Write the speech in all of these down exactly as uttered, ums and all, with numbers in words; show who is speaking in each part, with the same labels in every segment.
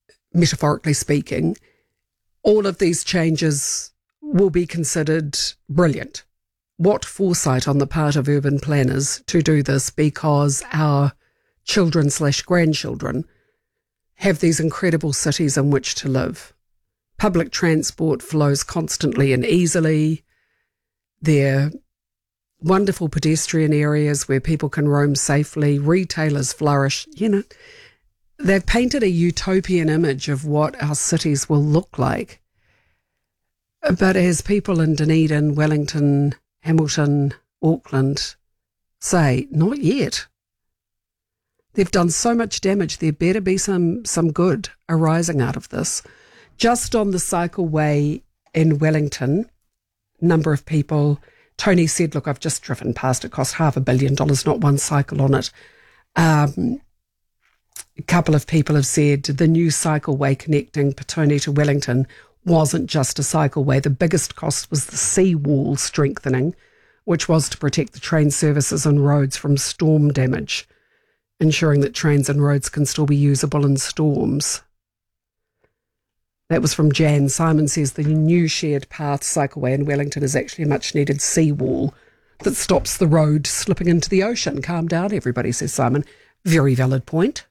Speaker 1: metaphorically speaking, all of these changes will be considered brilliant. What foresight on the part of urban planners to do this, because our children slash grandchildren have these incredible cities in which to live. Public transport flows constantly and easily. They're wonderful pedestrian areas where people can roam safely. Retailers flourish. You know, they've painted a utopian image of what our cities will look like. But as people in Dunedin, Wellington, Hamilton, Auckland say, not yet. They've done so much damage. There better be some, some good arising out of this. Just on the cycleway in Wellington, number of people, Tony said, look, I've just driven past, it cost half a billion dollars, not one cycle on it. Um, a couple of people have said the new cycleway connecting Petone to Wellington wasn't just a cycleway. The biggest cost was the seawall strengthening, which was to protect the train services and roads from storm damage, ensuring that trains and roads can still be usable in storms. That was from Jan. Simon says the new shared path cycleway in Wellington is actually a much needed seawall that stops the road slipping into the ocean. Calm down, everybody, says Simon. Very valid point.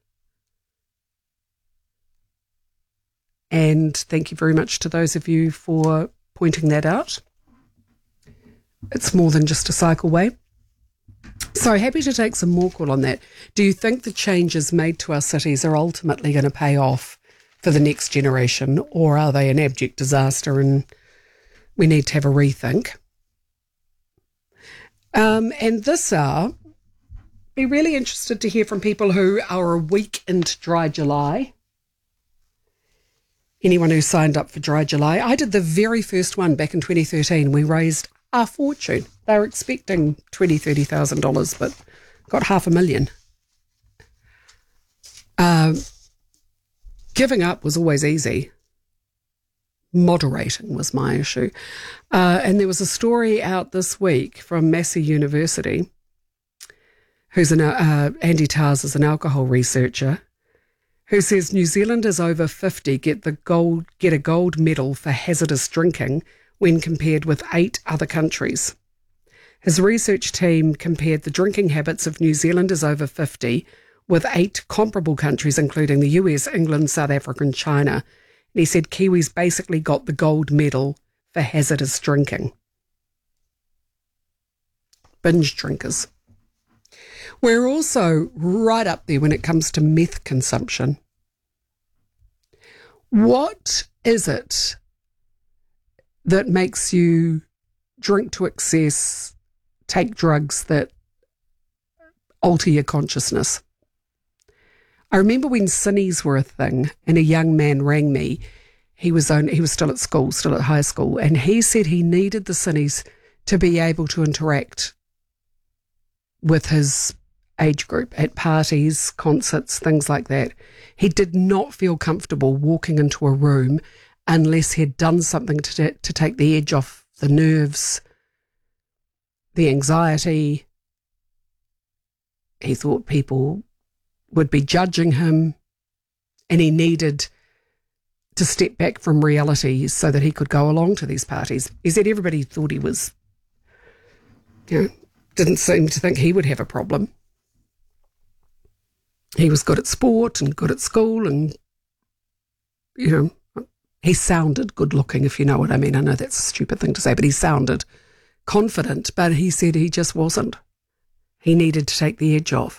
Speaker 1: And thank you very much to those of you for pointing that out. It's more than just a cycleway. So happy to take some more call on that. Do you think the changes made to our cities are ultimately going to pay off for the next generation, or are they an abject disaster and we need to have a rethink? Um, and this hour, be really interested to hear from people who are a week into Dry July. Anyone who signed up for Dry July. I did the very first one back in twenty thirteen. We raised a fortune. They were expecting twenty thousand dollars, thirty thousand dollars, but got half a million. Um, giving up was always easy. Moderating was my issue. Uh, and there was a story out this week from Massey University, who's an, uh, Andy Tars is an alcohol researcher, who says New Zealanders over fifty get the gold get a gold medal for hazardous drinking when compared with eight other countries. His research team compared the drinking habits of New Zealanders over fifty with eight comparable countries, including the U S, England, South Africa and China. And he said Kiwis basically got the gold medal for hazardous drinking. Binge drinkers. We're also right up there when it comes to meth consumption. What is it that makes you drink to excess, take drugs that alter your consciousness? I remember when Cinnies were a thing and a young man rang me. He was only, he was still at school, still at high school, and he said he needed the Cinnies to be able to interact with his age group at parties, concerts, things like that. He did not feel comfortable walking into a room unless he'd done something to, to take the edge off the nerves, the anxiety. He thought people would be judging him, and he needed to step back from reality so that he could go along to these parties. He said everybody thought he was, you know, didn't seem to think he would have a problem. He was good at sport and good at school, and, you know, he sounded good looking, if you know what I mean. I know that's a stupid thing to say, but he sounded confident, but he said he just wasn't. He needed to take the edge off.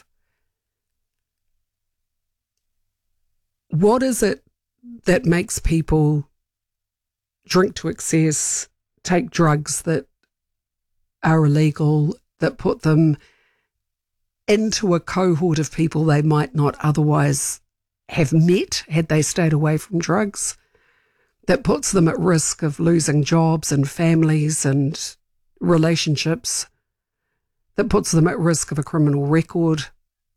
Speaker 1: What is it that makes people drink to excess, take drugs that are illegal, that put them into a cohort of people they might not otherwise have met had they stayed away from drugs, that puts them at risk of losing jobs and families and relationships, that puts them at risk of a criminal record?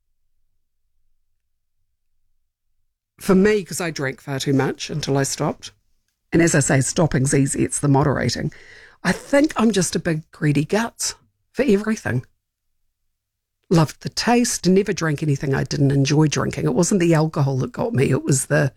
Speaker 1: For me, because I drank far too much until I stopped, and as I say, stopping's easy, it's the moderating. I think I'm just a big greedy guts for everything. Loved the taste, never drank anything I didn't enjoy drinking. It wasn't the alcohol that got me, it was the